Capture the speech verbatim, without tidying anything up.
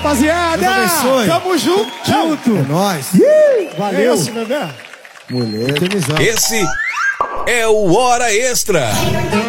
rapaziada. Deus abençoe. Tamo junto. Junto. É nóis. Valeu. É isso, bebê. Mulher. Esse é o Hora Extra.